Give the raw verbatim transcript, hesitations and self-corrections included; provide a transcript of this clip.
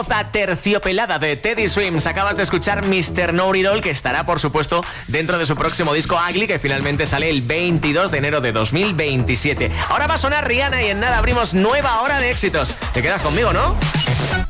Terciopelada de Teddy Swims. Acabas de escuchar mister Know-It-All, que estará, por supuesto, dentro de su próximo disco Ugly, que finalmente sale el veintidós de enero de dos mil veintisiete. Ahora va a sonar Rihanna y en nada abrimos nueva hora de éxitos. Te quedas conmigo, ¿no?